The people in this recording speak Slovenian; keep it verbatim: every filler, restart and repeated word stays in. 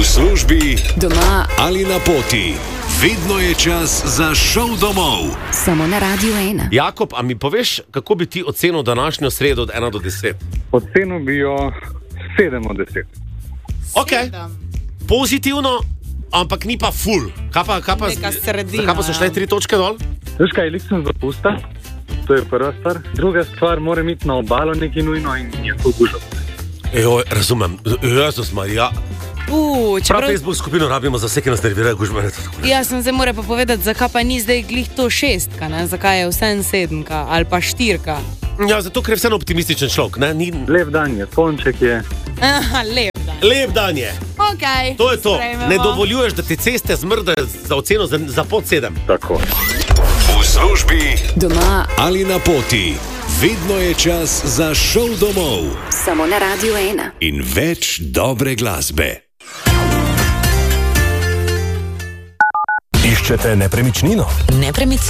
V službi, doma ali na poti. Vedno je čas za šov domov. Samo na Radiu ena. Jakob, a mi poveš, kako bi ti ocenil današnjo sredo od ena do deset? Ocenil bi jo sedem od deset. Ok, pozitivno, ampak ni pa full. Kaj pa, kaj pa, Neka sredina, zakaj pa so šle tri točke dol? Veš kaj, lik sem zapusta, to je prva stvar. Druga stvar, mora imeti na obalo nekaj nujno in je to gužo. Ejo, razumem, Jezus Marija. Uh, Prav čeprav, Facebook skupino rabimo za vse, ki nas nervirajo, gužbe. jaz sem zdaj mora pa povedati, zakaj pa ni zdaj glih to šestka, ne? Zakaj je vsem sedemka ali pa štirka. Ja, zato, ker je vseeno optimističen človek, ne? Ni... Lep dan je, sonček je. Aha, lep dan. Lep dan je. Okay, To je to. sprejmemo. Ne dovoljuješ, da ti ceste zmrdajo za oceno za, za pod sedem. Tako. V službi, Doma ali na poti. Vedno je čas za šov domov. samo na Radiu ena. In več dobre glasbe. Iščete nepremičnino? Nepremičnino.